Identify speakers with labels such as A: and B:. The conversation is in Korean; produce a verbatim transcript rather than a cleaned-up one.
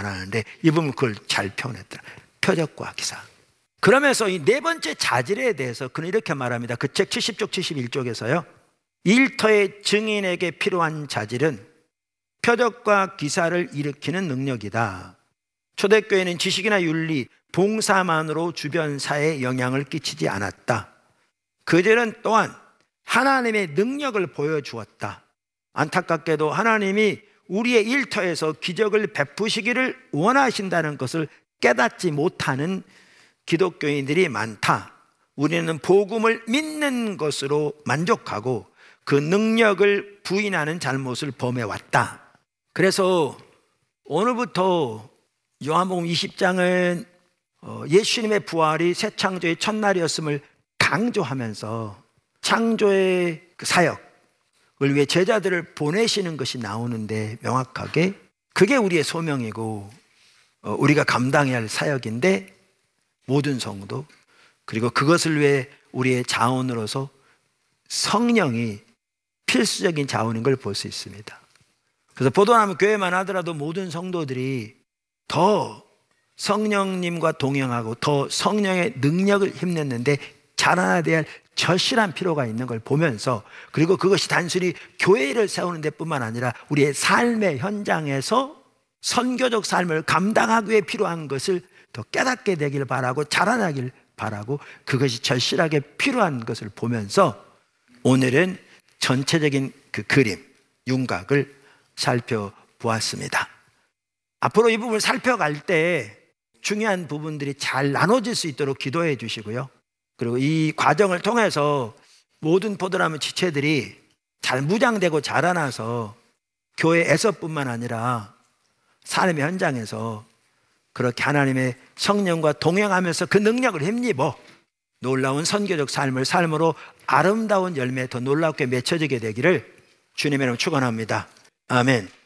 A: 말하는데 이 부분 그걸 잘 표현했더라. 표적과 기사. 그러면서 이 네 번째 자질에 대해서 그는 이렇게 말합니다. 그 책 칠십 쪽 칠십일 쪽에서요. 일터의 증인에게 필요한 자질은 표적과 기사를 일으키는 능력이다. 초대교회는 지식이나 윤리, 봉사만으로 주변 사회에 영향을 끼치지 않았다. 그들은 또한 하나님의 능력을 보여주었다. 안타깝게도 하나님이 우리의 일터에서 기적을 베푸시기를 원하신다는 것을 깨닫지 못하는 기독교인들이 많다. 우리는 복음을 믿는 것으로 만족하고 그 능력을 부인하는 잘못을 범해왔다. 그래서 오늘부터 요한복음 이십 장은 예수님의 부활이 새 창조의 첫날이었음을 강조하면서 창조의 사역을 위해 제자들을 보내시는 것이 나오는데 명확하게 그게 우리의 소명이고 우리가 감당해야 할 사역인데 모든 성도 그리고 그것을 위해 우리의 자원으로서 성령이 필수적인 자원인 걸 볼 수 있습니다. 그래서 보도나무 교회만 하더라도 모든 성도들이 더 성령님과 동행하고 더 성령의 능력을 힘냈는데 자라나야 될 절실한 필요가 있는 걸 보면서 그리고 그것이 단순히 교회를 세우는 데뿐만 아니라 우리의 삶의 현장에서 선교적 삶을 감당하기 위해 필요한 것을 더 깨닫게 되길 바라고 자라나길 바라고 그것이 절실하게 필요한 것을 보면서 오늘은 전체적인 그 그림, 윤곽을 살펴보았습니다. 앞으로 이 부분을 살펴갈 때 중요한 부분들이 잘 나눠질 수 있도록 기도해 주시고요. 그리고 이 과정을 통해서 모든 포도나무 지체들이 잘 무장되고 자라나서 교회에서뿐만 아니라 삶의 현장에서 그렇게 하나님의 성령과 동행하면서 그 능력을 힘입어 놀라운 선교적 삶을 삶으로 아름다운 열매 더 놀랍게 맺혀지게 되기를 주님의 이름으로 축원합니다. 아멘.